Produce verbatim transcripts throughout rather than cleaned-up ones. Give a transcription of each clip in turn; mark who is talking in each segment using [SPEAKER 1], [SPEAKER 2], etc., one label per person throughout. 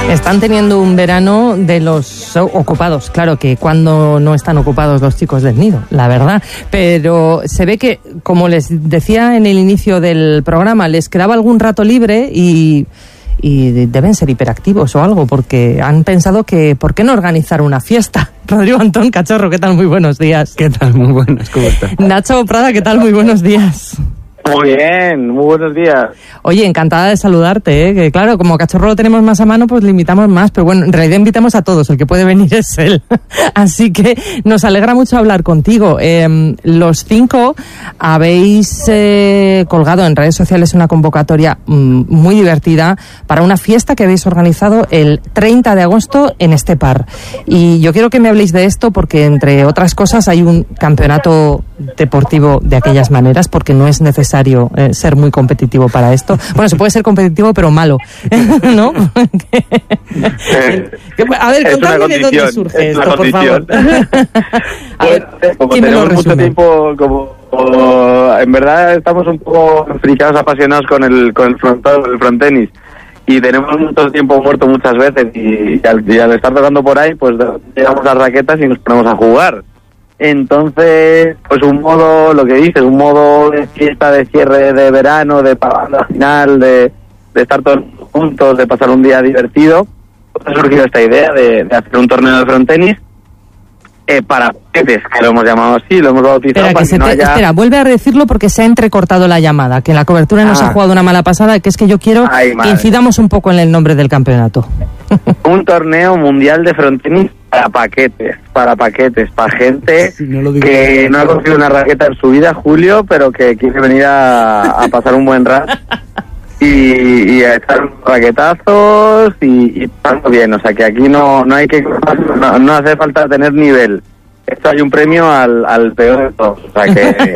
[SPEAKER 1] Están teniendo un verano de los ocupados, claro que cuando no están ocupados los chicos del nido, la verdad, pero se ve que, como les decía en el inicio del programa, les quedaba algún rato libre y, y deben ser hiperactivos o algo, porque han pensado que ¿por qué no organizar una fiesta? Rodrigo Antón Cachorro, ¿qué tal? Muy buenos días.
[SPEAKER 2] ¿Qué tal? Muy buenas, ¿cómo estás?
[SPEAKER 1] Nacho Prada, ¿qué tal? Muy buenos días.
[SPEAKER 3] Muy bien, muy buenos días.
[SPEAKER 1] Oye, encantada de saludarte, ¿eh? Que claro, como Cachorro lo tenemos más a mano, pues le invitamos más, pero bueno, en realidad invitamos a todos, el que puede venir es él. Así que nos alegra mucho hablar contigo. Eh, los cinco habéis eh, colgado en redes sociales una convocatoria mm, muy divertida para una fiesta que habéis organizado el treinta de agosto en Estepar. Y yo quiero que me habléis de esto porque, entre otras cosas, hay un campeonato deportivo de aquellas maneras, porque no es necesario Eh, ser muy competitivo para esto. Bueno, se puede ser competitivo pero malo, ¿no? A ver, contadme de dónde surge esto, por favor. A ver,
[SPEAKER 3] como tenemos mucho tiempo, como, como en verdad estamos un poco fricados, apasionados con el con el frontón, el frontenis, y tenemos mucho tiempo muerto muchas veces, y, y, al, y al estar tocando por ahí, pues llegamos las raquetas y nos ponemos a jugar. Entonces, pues un modo, lo que dices, un modo de fiesta, de cierre de verano, de pagando final, de, de estar todos juntos, de pasar un día divertido, pues ha surgido esta idea de, de hacer un torneo de frontenis eh, para paquetes, que lo hemos llamado así, lo hemos bautizado.
[SPEAKER 1] Espera,
[SPEAKER 3] para
[SPEAKER 1] que
[SPEAKER 3] que no
[SPEAKER 1] te,
[SPEAKER 3] haya...
[SPEAKER 1] espera, vuelve a decirlo porque se ha entrecortado la llamada, que en la cobertura nos
[SPEAKER 3] ah.
[SPEAKER 1] ha jugado una mala pasada, que es que yo quiero
[SPEAKER 3] Ay,
[SPEAKER 1] que incidamos un poco en el nombre del campeonato.
[SPEAKER 3] Un torneo mundial de frontenis para paquetes, para paquetes, para gente sí, no que no ha cogido una raqueta en su vida, Julio, pero que quiere venir a, a pasar un buen rato y, y a echar raquetazos y, y pasarlo bien. O sea que aquí no no hay que no, no hace falta tener nivel. Esto hay un premio al, al peor de todos. O sea que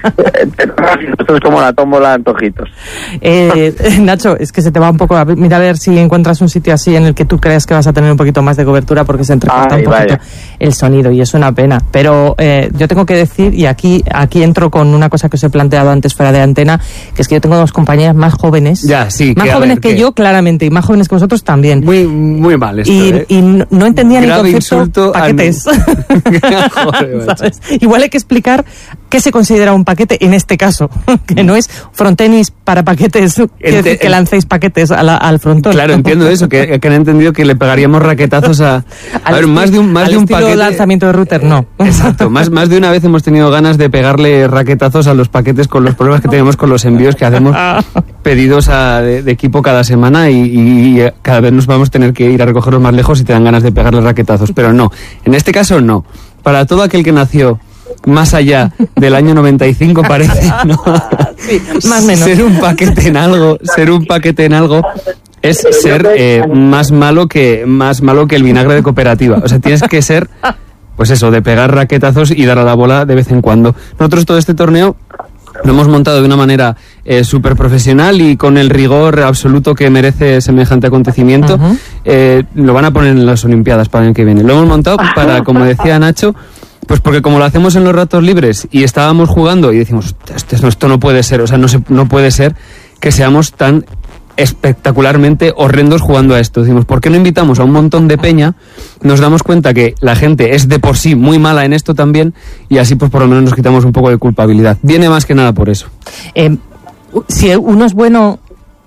[SPEAKER 3] esto es como la tómbola de antojitos.
[SPEAKER 1] Eh, Nacho, es que se te va un poco. A, mira a ver si encuentras un sitio así en el que tú creas que vas a tener un poquito más de cobertura, porque se entrecorta Ay, un poquito vaya. el sonido y es una pena. Pero eh, yo tengo que decir, y aquí aquí entro con una cosa que os he planteado antes fuera de antena, que es que yo tengo dos compañeras más jóvenes.
[SPEAKER 2] Ya, sí.
[SPEAKER 1] Más
[SPEAKER 2] que,
[SPEAKER 1] jóvenes
[SPEAKER 2] ver,
[SPEAKER 1] que, que yo, claramente, y más jóvenes que vosotros también.
[SPEAKER 2] Muy, muy mal esto,
[SPEAKER 1] Y,
[SPEAKER 2] ¿eh?
[SPEAKER 1] y no, no entendían
[SPEAKER 2] Grave
[SPEAKER 1] el concepto paquetes.
[SPEAKER 2] Al... Joder,
[SPEAKER 1] igual hay que explicar qué se considera un paquete en este caso, que no es frontenis para paquetes, que, Ente- que lancéis paquetes a la, al frontón.
[SPEAKER 2] Claro, entiendo eso, que, que han entendido que le pegaríamos raquetazos a... A ver, más de un, más de un paquete...
[SPEAKER 1] lanzamiento de router, no.
[SPEAKER 2] Exacto, más, más de una vez hemos tenido ganas de pegarle raquetazos a los paquetes con los problemas que tenemos con los envíos que hacemos pedidos a, de, de equipo cada semana y, y, y cada vez nos vamos a tener que ir a recogerlos más lejos y te dan ganas de pegarle raquetazos, pero no, en este caso no. Para todo aquel que nació más allá del año noventa y cinco parece, ¿no?
[SPEAKER 1] Sí, más o menos.
[SPEAKER 2] Ser un paquete en algo, ser un paquete en algo es ser eh, más malo que más malo que el vinagre de cooperativa. O sea, tienes que ser, pues eso, de pegar raquetazos y dar a la bola de vez en cuando. Nosotros todo este torneo lo hemos montado de una manera eh, súper profesional y con el rigor absoluto que merece semejante acontecimiento. Uh-huh. Eh, lo van a poner en las Olimpiadas para el año que viene. Lo hemos montado para, como decía Nacho, pues porque como lo hacemos en los ratos libres y estábamos jugando y decimos, esto, esto no puede ser, o sea, no, se, no puede ser que seamos tan espectacularmente horrendos jugando a esto. Decimos, ¿por qué no invitamos a un montón de peña? Nos damos cuenta que la gente es de por sí muy mala en esto también y así pues por lo menos nos quitamos un poco de culpabilidad. Viene más que nada por eso.
[SPEAKER 1] Eh, si uno es bueno,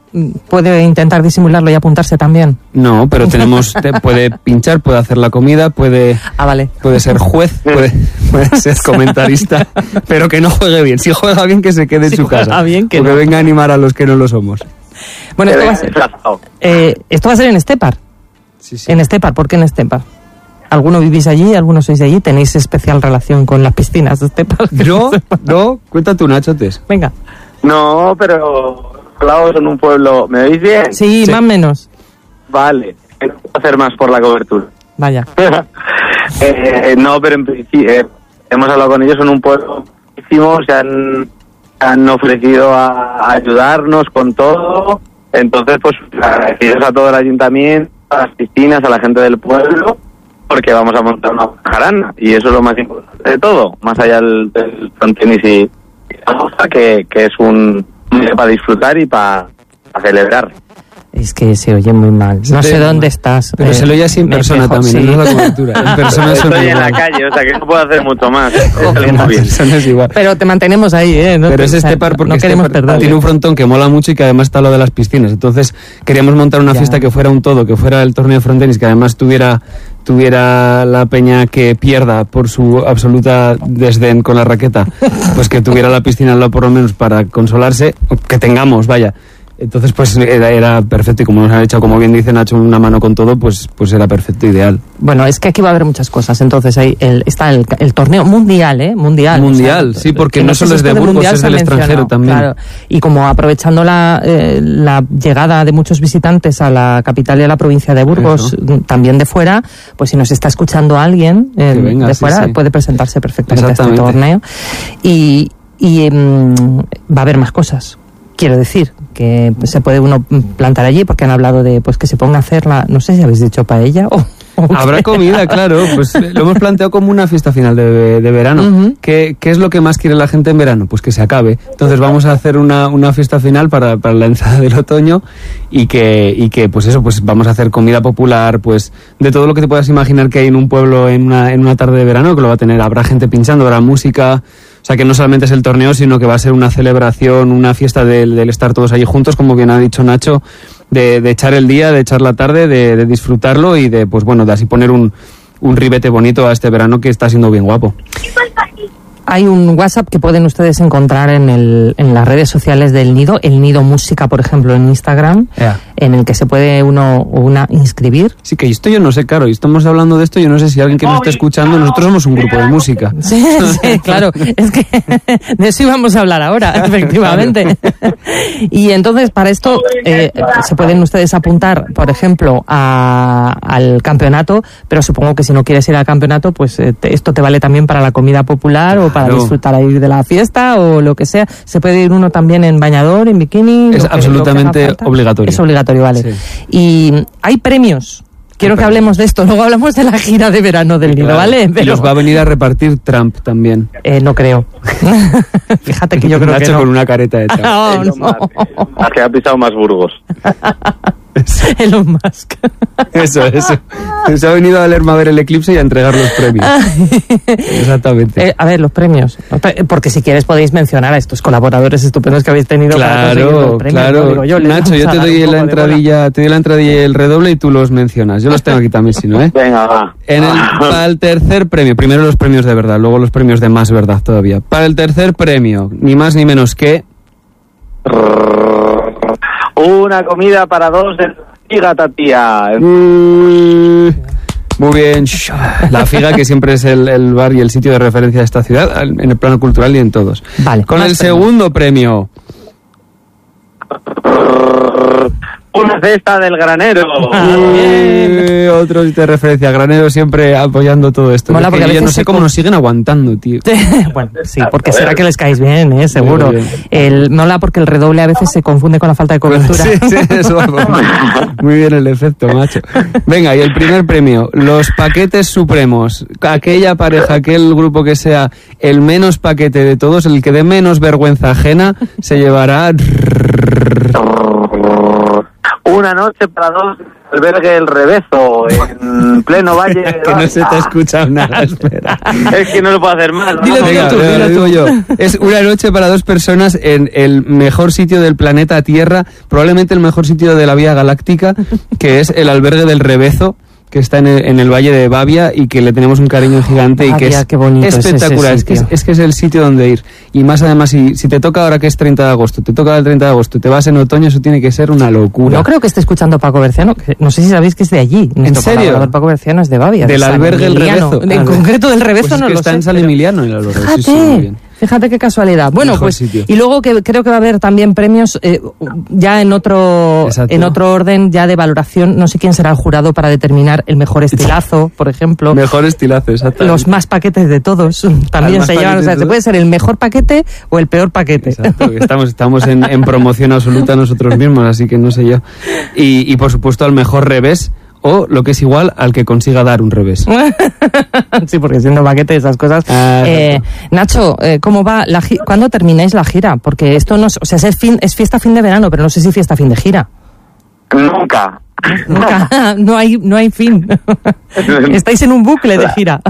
[SPEAKER 1] ¿puede intentar disimularlo y apuntarse también?
[SPEAKER 2] No, pero tenemos, te, puede pinchar, puede hacer la comida, puede,
[SPEAKER 1] ah, vale.
[SPEAKER 2] puede ser juez, puede, puede ser comentarista, pero que no juegue bien. Si juega bien, que se quede en
[SPEAKER 1] si
[SPEAKER 2] su casa.
[SPEAKER 1] Bien, que
[SPEAKER 2] o que
[SPEAKER 1] no.
[SPEAKER 2] venga a animar a los que no lo somos.
[SPEAKER 1] Bueno, esto va a ser, eh, esto va a ser en Estepar.
[SPEAKER 2] Sí, sí.
[SPEAKER 1] En Estepar, ¿por qué en Estepar? ¿Alguno vivís allí? ¿Alguno sois de allí? ¿Tenéis especial relación con las piscinas de Estepar?
[SPEAKER 2] No, no, cuenta tú, Nachotes.
[SPEAKER 1] Venga.
[SPEAKER 3] No, pero Claro, son un pueblo... ¿Me oís bien?
[SPEAKER 1] Sí, sí. Más o menos.
[SPEAKER 3] Vale, no puedo hacer más por la cobertura.
[SPEAKER 1] Vaya.
[SPEAKER 3] eh, no, pero en principio eh, hemos hablado con ellos, son un pueblo muchísimo, se han, han ofrecido a, a ayudarnos con todo. Entonces, pues, agradecidos a todo el ayuntamiento, a las piscinas, a la gente del pueblo, porque vamos a montar una jarana, y eso es lo más importante de todo, más allá del, del frontenis y, y la moza, que, que es un para disfrutar y para celebrar.
[SPEAKER 1] Es que se oye muy mal. No sé dónde estás.
[SPEAKER 2] Pero eh, se lo oye así en persona mejor, también, sí. No es la cobertura. En persona
[SPEAKER 3] estoy en la calle, o sea que no puedo hacer mucho más.
[SPEAKER 2] Es igual.
[SPEAKER 1] Pero te mantenemos ahí, ¿eh? No
[SPEAKER 2] Pero
[SPEAKER 1] te,
[SPEAKER 2] es Estepar porque
[SPEAKER 1] no queremos
[SPEAKER 2] Estepar
[SPEAKER 1] perder.
[SPEAKER 2] Tiene un frontón que mola mucho y que además está lo de las piscinas. Entonces queríamos montar una ya. fiesta que fuera un todo, que fuera el torneo de frontenis, que además tuviera tuviera la peña que pierda por su absoluta desdén con la raqueta, pues que tuviera la piscina al lado por lo menos para consolarse, que tengamos, vaya. Entonces, pues era, era perfecto, y como nos han hecho, como bien dicen, ha hecho una mano con todo, pues pues era perfecto, ideal.
[SPEAKER 1] Bueno, es que aquí va a haber muchas cosas. Entonces, ahí el, está el, el torneo mundial, ¿eh? Mundial.
[SPEAKER 2] Mundial, o sea, sí, porque no solo es de Burgos, es del extranjero también. Claro.
[SPEAKER 1] Y como aprovechando la, eh, la llegada de muchos visitantes a la capital y a la provincia de Burgos, Eso. también de fuera, pues si nos está escuchando alguien eh, venga, de fuera, sí, sí. puede presentarse perfectamente a este torneo. Y, y um, va a haber más cosas. Quiero decir, que se puede uno plantar allí porque han hablado de pues que se ponga a hacer la, no sé si habéis dicho paella o... o
[SPEAKER 2] Habrá comida, claro, pues lo hemos planteado como una fiesta final de, de verano. Uh-huh. ¿Qué, ¿Qué es lo que más quiere la gente en verano? Pues que se acabe. Entonces vamos a hacer una, una fiesta final para, para la entrada del otoño y que, y que pues eso, pues vamos a hacer comida popular, pues de todo lo que te puedas imaginar que hay en un pueblo en una, en una tarde de verano, que lo va a tener, habrá gente pinchando, habrá música. O sea, que no solamente es el torneo, sino que va a ser una celebración, una fiesta del, del estar todos allí juntos, como bien ha dicho Nacho, de, de echar el día, de echar la tarde, de, de disfrutarlo y de, pues bueno, de así poner un, un ribete bonito a este verano que está siendo bien guapo.
[SPEAKER 1] Hay un WhatsApp que pueden ustedes encontrar en, el, en las redes sociales del Nido, el Nido Música, por ejemplo, en Instagram, yeah. en el que se puede uno o una inscribir.
[SPEAKER 2] Sí, que esto yo no sé, claro, y estamos hablando de esto, yo no sé si alguien que nos está escuchando, nosotros somos un grupo de música.
[SPEAKER 1] Sí, sí, claro, es que de eso íbamos a hablar ahora, efectivamente. Y entonces, para esto, eh, se pueden ustedes apuntar, por ejemplo, a, al campeonato, pero supongo que si no quieres ir al campeonato, pues eh, te, esto te vale también para la comida popular o para Claro. disfrutar ahí de la fiesta o lo que sea. Se puede ir uno también en bañador, en bikini.
[SPEAKER 2] Es
[SPEAKER 1] lo que,
[SPEAKER 2] absolutamente
[SPEAKER 1] lo que
[SPEAKER 2] obligatorio.
[SPEAKER 1] Es obligatorio, vale. Sí. Y hay premios. Quiero que hablemos de esto. Luego hablamos de la gira de verano del Nido, claro. ¿vale?
[SPEAKER 2] Pero... Y los va a venir a repartir Trump también.
[SPEAKER 1] Eh, no creo. Fíjate que yo creo
[SPEAKER 2] Nacho
[SPEAKER 1] que no.
[SPEAKER 2] con una careta de Trump.
[SPEAKER 1] Oh, no.
[SPEAKER 3] Más, más que ha pisado más Burgos.
[SPEAKER 1] Elon Musk.
[SPEAKER 2] Eso, eso. Se ha venido a Lerma a ver el eclipse y a entregar los premios. Exactamente.
[SPEAKER 1] Eh, a ver, los premios. Porque si quieres podéis mencionar a estos colaboradores estupendos que habéis tenido.
[SPEAKER 2] Claro, para claro. Digo yo, Nacho, yo te doy la entradilla, te doy la entradilla y el redoble y tú los mencionas. Yo los tengo aquí también, si no, ¿eh?
[SPEAKER 3] Venga, va.
[SPEAKER 2] En el, para el tercer premio, primero los premios de verdad, luego los premios de más verdad todavía. Para el tercer premio, ni más ni menos que...
[SPEAKER 3] Una comida para dos de figa, Tatía.
[SPEAKER 2] Uh, muy bien. La Figa, que siempre es el, el bar y el sitio de referencia de esta ciudad, en el plano cultural y en todos.
[SPEAKER 1] Vale.
[SPEAKER 2] Con el segundo premio.
[SPEAKER 3] Una cesta del Granero.
[SPEAKER 2] Uh, otro sitio de referencia. Granero siempre apoyando todo esto.
[SPEAKER 1] Mola, porque
[SPEAKER 2] yo no sé cómo nos siguen aguantando, tío.
[SPEAKER 1] Bueno, sí, porque será que les caéis bien, ¿eh? Seguro. Bien. El, mola porque el redoble a veces se confunde con la falta de cobertura.
[SPEAKER 2] Sí, sí, eso. Muy bien el efecto, macho. Venga, y el primer premio. Los paquetes supremos. Aquella pareja, aquel grupo que sea el menos paquete de todos, el que dé menos vergüenza ajena, se llevará...
[SPEAKER 3] Una noche para dos, albergue El Revezo, en pleno valle.
[SPEAKER 2] Que no se te ha escuchado nada, espera.
[SPEAKER 3] Es que no lo puedo hacer mal.
[SPEAKER 2] Dilo,
[SPEAKER 3] ¿no?
[SPEAKER 2] Venga, tú, dilo digo yo. Es una noche para dos personas en el mejor sitio del planeta Tierra, probablemente el mejor sitio de la Vía Galáctica, que es el albergue del Revezo, que está en el, en el Valle de Bavia y que le tenemos un cariño gigante y
[SPEAKER 1] Bavia,
[SPEAKER 2] que es espectacular, es, es, que es, es que es el sitio donde ir. Y más además, si, si te toca ahora que es treinta de agosto, te toca el treinta de agosto, te vas en otoño, eso tiene que ser una locura.
[SPEAKER 1] No creo que esté escuchando Paco Berciano, que no sé si sabéis que es de allí.
[SPEAKER 2] ¿En serio?
[SPEAKER 1] Paco Berciano es de Bavia.
[SPEAKER 2] Del
[SPEAKER 1] de
[SPEAKER 2] albergue El Revezo.
[SPEAKER 1] En ah, concreto del Revezo
[SPEAKER 2] pues
[SPEAKER 1] no
[SPEAKER 2] es que
[SPEAKER 1] lo
[SPEAKER 2] está
[SPEAKER 1] sé.
[SPEAKER 2] en San
[SPEAKER 1] pero...
[SPEAKER 2] Emiliano el albergue.
[SPEAKER 1] Fíjate.
[SPEAKER 2] Sí, sí, muy bien.
[SPEAKER 1] Fíjate qué casualidad. Bueno,
[SPEAKER 2] Mejor
[SPEAKER 1] pues
[SPEAKER 2] sitio.
[SPEAKER 1] Y luego que creo que va a haber también premios eh, ya en otro
[SPEAKER 2] Exacto.
[SPEAKER 1] en otro orden ya de valoración. No sé quién será el jurado para determinar el mejor estilazo, por ejemplo.
[SPEAKER 2] Mejor estilazo, exacto.
[SPEAKER 1] Los más paquetes de todos también se llevan. O sea, se puede ser el mejor paquete o el peor paquete.
[SPEAKER 2] Exacto. Estamos estamos en, en promoción absoluta nosotros mismos, así que no sé yo. Y, y por supuesto al mejor revés. O lo que es igual al que consiga dar un revés.
[SPEAKER 1] Sí, porque siendo paquete esas cosas. Ah, eh, Nacho, eh, ¿cómo va la gi- ¿cuándo termináis la gira? Porque esto no es, o sea, es, fin, es fiesta fin de verano, pero no sé si fiesta fin de gira.
[SPEAKER 3] Nunca.
[SPEAKER 1] Nunca. No hay, no hay fin. Estáis en un bucle de gira.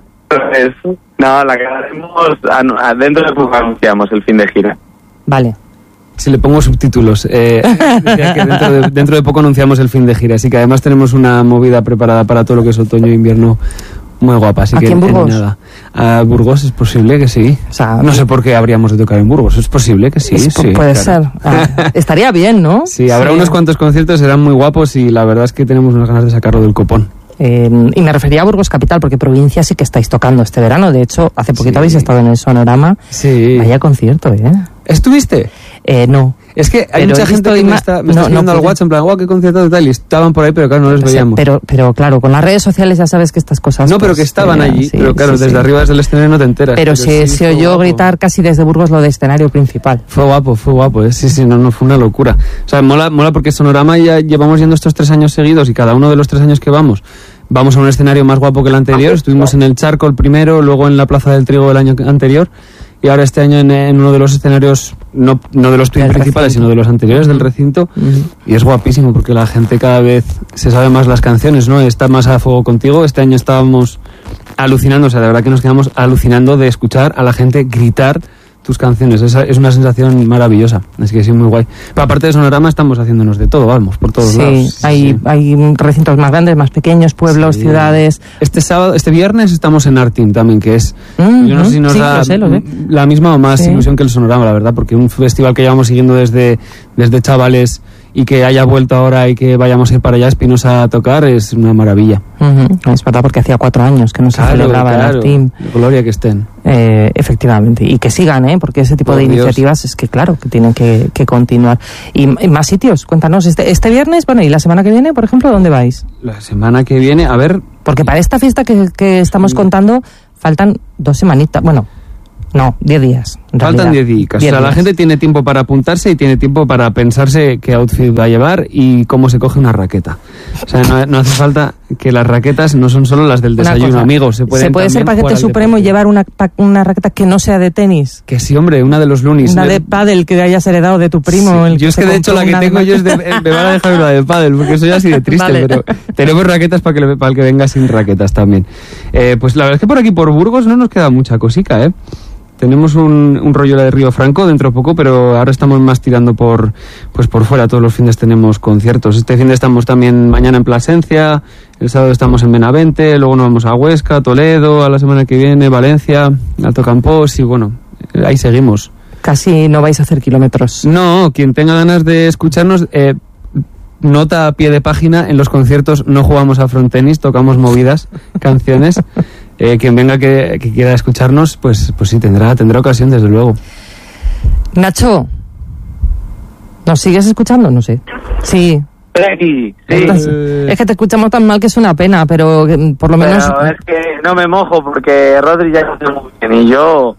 [SPEAKER 3] Pues, no, la que haremos, dentro de poco anunciamos el fin de gira.
[SPEAKER 1] Vale.
[SPEAKER 2] Si le pongo subtítulos, eh, decía que dentro, de, dentro de poco anunciamos el fin de gira, así que además tenemos una movida preparada para todo lo que es otoño e invierno muy guapa, así
[SPEAKER 1] ¿Aquí
[SPEAKER 2] que
[SPEAKER 1] en Burgos?
[SPEAKER 2] nada. A Burgos es posible que sí.
[SPEAKER 1] O sea,
[SPEAKER 2] no sé por qué habríamos de tocar en Burgos, es posible que sí.
[SPEAKER 1] Es,
[SPEAKER 2] sí
[SPEAKER 1] puede
[SPEAKER 2] claro.
[SPEAKER 1] ser. Ah, estaría bien, ¿no?
[SPEAKER 2] Sí, habrá sí. unos cuantos conciertos, serán muy guapos y la verdad es que tenemos unas ganas de sacarlo del copón.
[SPEAKER 1] Eh, y me refería a Burgos Capital, porque provincia sí que estáis tocando este verano. De hecho, hace poquito
[SPEAKER 2] sí.
[SPEAKER 1] habéis estado en el Sonorama.
[SPEAKER 2] Sí.
[SPEAKER 1] Vaya concierto, ¿eh?
[SPEAKER 2] ¿Estuviste?
[SPEAKER 1] Eh, no.
[SPEAKER 2] Es que hay pero mucha gente que me está, me está no, escribiendo no al WhatsApp en plan, guau, qué concierto de tal, y estaban por ahí, pero claro, no les veíamos.
[SPEAKER 1] Pero, pero claro, con las redes sociales ya sabes que estas cosas...
[SPEAKER 2] No, pero
[SPEAKER 1] pues,
[SPEAKER 2] que estaban
[SPEAKER 1] eh,
[SPEAKER 2] allí,
[SPEAKER 1] sí,
[SPEAKER 2] pero claro,
[SPEAKER 1] sí,
[SPEAKER 2] desde
[SPEAKER 1] sí.
[SPEAKER 2] arriba, desde el escenario no te enteras.
[SPEAKER 1] Pero, pero se,
[SPEAKER 2] sí,
[SPEAKER 1] se oyó
[SPEAKER 2] guapo.
[SPEAKER 1] gritar casi desde Burgos lo de escenario principal.
[SPEAKER 2] Fue guapo, fue guapo, ¿eh? sí, sí, no, no, fue una locura. O sea, mola, mola porque Sonorama ya llevamos yendo estos tres años seguidos y cada uno de los tres años que vamos, vamos a un escenario más guapo que el anterior. Estuvimos en el Charco el primero, luego en la Plaza del Trigo el año anterior. Y ahora este año en, en uno de los escenarios, no, no de los
[SPEAKER 1] Del
[SPEAKER 2] principales,
[SPEAKER 1] recinto.
[SPEAKER 2] sino de los anteriores del recinto. Uh-huh. Y es guapísimo porque la gente cada vez se sabe más las canciones, ¿no? Está más a fuego contigo. Este año estábamos alucinando, o sea, de verdad que nos quedamos alucinando de escuchar a la gente gritar tus canciones. Esa es una sensación maravillosa. Así que sí, muy guay. Pero aparte de Sonorama estamos haciéndonos de todo, vamos, por todos
[SPEAKER 1] sí,
[SPEAKER 2] lados. Sí,
[SPEAKER 1] hay,
[SPEAKER 2] sí.
[SPEAKER 1] hay recintos más grandes, más pequeños, pueblos, sí. ciudades.
[SPEAKER 2] Este sábado, este viernes estamos en Artin también, que es, mm-hmm. yo no sé si nos
[SPEAKER 1] sí,
[SPEAKER 2] da
[SPEAKER 1] lo sé, lo sé.
[SPEAKER 2] la misma o más
[SPEAKER 1] sí.
[SPEAKER 2] ilusión que el Sonorama, la verdad, porque un festival que llevamos siguiendo desde, desde chavales y que haya vuelto ahora y que vayamos a ir para allá a Espinosa a tocar es una maravilla.
[SPEAKER 1] Uh-huh. Es verdad, porque hacía cuatro años que no se
[SPEAKER 2] claro,
[SPEAKER 1] celebraba
[SPEAKER 2] claro.
[SPEAKER 1] el Artin.
[SPEAKER 2] Gloria que estén.
[SPEAKER 1] Eh, efectivamente, y que sigan, ¿eh? Porque ese tipo
[SPEAKER 2] Por
[SPEAKER 1] de
[SPEAKER 2] Dios.
[SPEAKER 1] iniciativas es que claro, que tienen que, que continuar. Y, y más sitios, cuéntanos, este, este viernes, bueno, y la semana que viene, por ejemplo, ¿dónde vais?
[SPEAKER 2] La semana que viene, a ver...
[SPEAKER 1] Porque para esta fiesta que, que estamos contando faltan dos semanitas, bueno, no, diez días.
[SPEAKER 2] Faltan diez días. O sea, la gente tiene tiempo para apuntarse y tiene tiempo para pensarse qué outfit va a llevar y cómo se coge una raqueta. O sea, no, no hace falta que las raquetas no son solo las del desayuno, amigos. Se,
[SPEAKER 1] se puede ser paquete supremo y llevar una, una raqueta que no sea de tenis.
[SPEAKER 2] Que sí, hombre, una de los lunis.
[SPEAKER 1] Una de pádel que hayas heredado de tu primo.
[SPEAKER 2] Sí,
[SPEAKER 1] el
[SPEAKER 2] yo
[SPEAKER 1] que
[SPEAKER 2] es que de hecho la que tengo
[SPEAKER 1] de...
[SPEAKER 2] yo es de... Me van a dejar una de pádel porque soy así de triste, vale. Pero tenemos raquetas para que, para el que venga sin raquetas también. Eh, pues la verdad es que por aquí, por Burgos, no nos queda mucha cosica, ¿eh? Tenemos un, un rollo de Río Franco dentro de poco, pero ahora estamos más tirando por pues por fuera. Todos los fines tenemos conciertos. Este fin de estamos también mañana en Plasencia, el sábado estamos en Benavente, luego nos vamos a Huesca, Toledo, a la semana que viene, Valencia, Alto Campos y bueno, ahí seguimos.
[SPEAKER 1] Casi no vais a hacer kilómetros.
[SPEAKER 2] No, quien tenga ganas de escucharnos... Eh, nota a pie de página, en los conciertos no jugamos a frontenis, tocamos movidas, canciones. Eh, quien venga que, que quiera escucharnos, pues pues sí, tendrá tendrá ocasión, desde luego.
[SPEAKER 1] Nacho, ¿nos sigues escuchando? No sé. Sí.
[SPEAKER 3] Sí, sí.
[SPEAKER 1] Es que te escuchamos tan mal que es una pena, pero por lo menos...
[SPEAKER 3] Pero es que no me mojo porque Rodri ya lo hace muy bien y yo...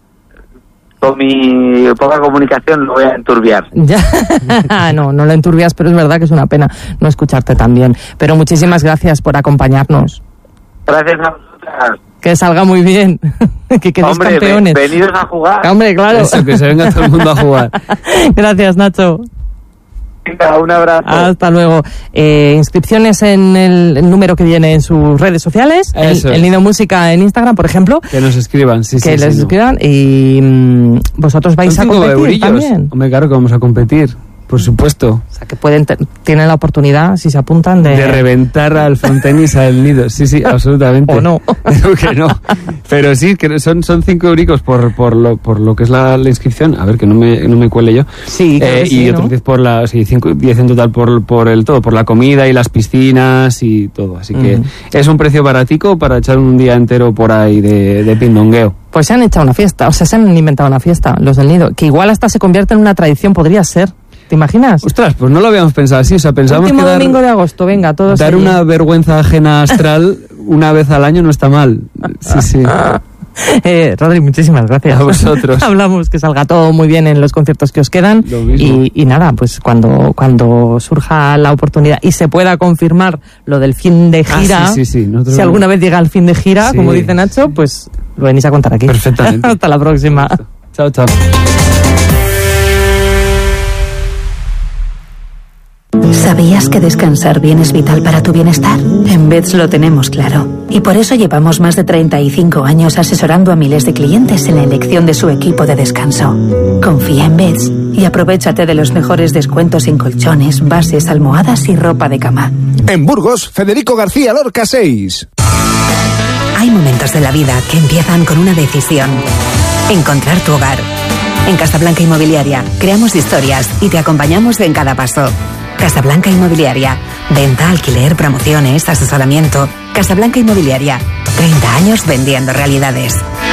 [SPEAKER 3] con mi poca comunicación lo voy a enturbiar.
[SPEAKER 1] Ya, no, no lo enturbias, pero es verdad que es una pena no escucharte tan bien. Pero muchísimas gracias por acompañarnos.
[SPEAKER 3] Gracias a vosotras.
[SPEAKER 1] Que salga muy bien, que quedéis
[SPEAKER 3] Hombre,
[SPEAKER 1] campeones.
[SPEAKER 3] Ve, venidos a jugar.
[SPEAKER 1] Hombre, claro.
[SPEAKER 2] Eso, que se venga todo el mundo a jugar.
[SPEAKER 1] Gracias, Nacho.
[SPEAKER 3] Venga, un abrazo.
[SPEAKER 1] Hasta luego. Eh, inscripciones en el, el número que viene en sus redes sociales.
[SPEAKER 2] Eso
[SPEAKER 1] el, el Nido Música en Instagram, por ejemplo.
[SPEAKER 2] Que nos escriban, sí,
[SPEAKER 1] que
[SPEAKER 2] sí.
[SPEAKER 1] les
[SPEAKER 2] sí,
[SPEAKER 1] escriban no. Y mmm, vosotros vais
[SPEAKER 2] Son
[SPEAKER 1] a competir
[SPEAKER 2] eurillos.
[SPEAKER 1] también.
[SPEAKER 2] Hombre, claro que vamos a competir. Por supuesto.
[SPEAKER 1] O sea, que pueden te- tienen la oportunidad, si se apuntan, de...
[SPEAKER 2] De reventar al frontenis al nido. Sí, sí, absolutamente.
[SPEAKER 1] O no.
[SPEAKER 2] Creo que no. Pero sí, que son, son cinco euricos por, por, lo, por lo que es la, la inscripción. A ver, que no me, no me cuele yo.
[SPEAKER 1] Sí, creo
[SPEAKER 2] eh,
[SPEAKER 1] que sí,
[SPEAKER 2] y
[SPEAKER 1] ¿no?
[SPEAKER 2] otros diez por la... Sí, cinco, diez en total por, por el todo. Por la comida y las piscinas y todo. Así que
[SPEAKER 1] Mm.
[SPEAKER 2] es un precio baratico para echar un día entero por ahí de, de pindongueo.
[SPEAKER 1] Pues se han echado una fiesta, o sea, se han inventado una fiesta, los del Nido, que igual hasta se convierte en una tradición, podría ser. ¿Te imaginas?
[SPEAKER 2] Ostras, pues no lo habíamos pensado así. O sea, pensábamos
[SPEAKER 1] Último
[SPEAKER 2] que dar,
[SPEAKER 1] domingo de agosto, venga, todos
[SPEAKER 2] dar
[SPEAKER 1] allí.
[SPEAKER 2] una vergüenza ajena astral una vez al año no está mal. Sí, sí.
[SPEAKER 1] Eh, Rodri, muchísimas gracias.
[SPEAKER 2] A vosotros.
[SPEAKER 1] Hablamos, que salga todo muy bien en los conciertos que os quedan.
[SPEAKER 2] Lo mismo.
[SPEAKER 1] Y, y nada, pues cuando, cuando surja la oportunidad y se pueda confirmar lo del fin de gira,
[SPEAKER 2] Ah, sí, sí, sí. Nosotros
[SPEAKER 1] si
[SPEAKER 2] no-
[SPEAKER 1] alguna vez llega el fin de gira,
[SPEAKER 2] Sí.
[SPEAKER 1] como dice Nacho, pues lo venís a contar aquí.
[SPEAKER 2] Perfectamente.
[SPEAKER 1] Hasta la próxima.
[SPEAKER 2] Chao, chao.
[SPEAKER 4] ¿Sabías que descansar bien es vital para tu bienestar? En Beds lo tenemos claro. Y por eso llevamos más de treinta y cinco años asesorando a miles de clientes en la elección de su equipo de descanso. Confía en Beds y aprovéchate de los mejores descuentos en colchones, bases, almohadas y ropa de cama.
[SPEAKER 5] En Burgos, Federico García Lorca seis.
[SPEAKER 6] Hay momentos de la vida que empiezan con una decisión. Encontrar tu hogar. En Casablanca Inmobiliaria creamos historias y te acompañamos en cada paso. Casablanca Inmobiliaria. Venta, alquiler, promociones, asesoramiento. Casablanca Inmobiliaria. treinta años vendiendo realidades.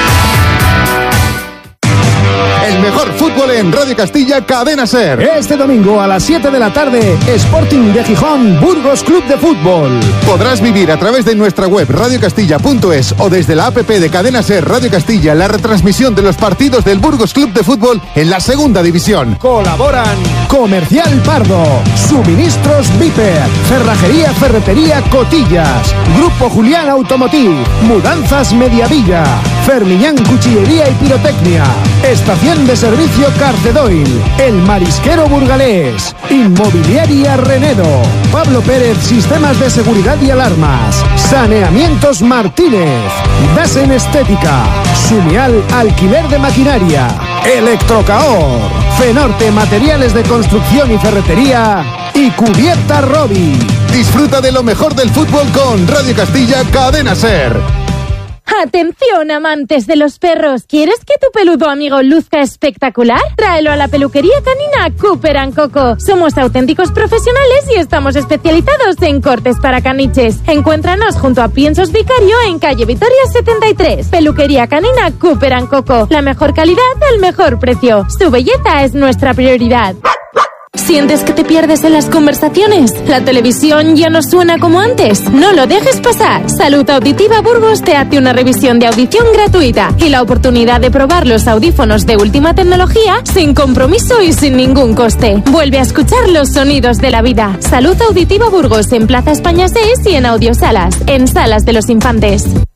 [SPEAKER 5] El mejor fútbol en Radio Castilla, Cadena SER. Este domingo a las siete de la tarde, Sporting de Gijón, Burgos Club de Fútbol. Podrás vivir a través de nuestra web radio castilla punto es o desde la app de Cadena SER Radio Castilla la retransmisión de los partidos del Burgos Club de Fútbol en la segunda división. Colaboran Comercial Pardo, Suministros Viper, Cerrajería Ferretería Cotillas, Grupo Julián Automotiv, Mudanzas Mediavilla, Fermiñán Cuchillería y Pirotecnia, Estación de Servicio Carcedoil, El Marisquero Burgalés, Inmobiliaria Renedo, Pablo Pérez Sistemas de Seguridad y Alarmas, Saneamientos Martínez, Dasen Estética, Sumial Alquiler de Maquinaria, Electrocaor, Fenorte Materiales de Construcción y Ferretería y Cubierta Robi. Disfruta de lo mejor del fútbol con Radio Castilla, Cadena SER.
[SPEAKER 7] ¡Atención, amantes de los perros! ¿Quieres que tu peludo amigo luzca espectacular? Tráelo a la peluquería canina Cooper and Coco. Somos auténticos profesionales y estamos especializados en cortes para caniches. Encuéntranos junto a Piensos Vicario en calle Vitoria setenta y tres. Peluquería canina Cooper and Coco. La mejor calidad al mejor precio. Su belleza es nuestra prioridad. ¿Sientes que te pierdes en las conversaciones? ¿La televisión ya no suena como antes? No lo dejes pasar. Salud Auditiva Burgos te hace una revisión de audición gratuita y la oportunidad de probar los audífonos de última tecnología sin compromiso y sin ningún coste. Vuelve a escuchar los sonidos de la vida. Salud Auditiva Burgos en Plaza España seis y en Audiosalas, en Salas de los Infantes.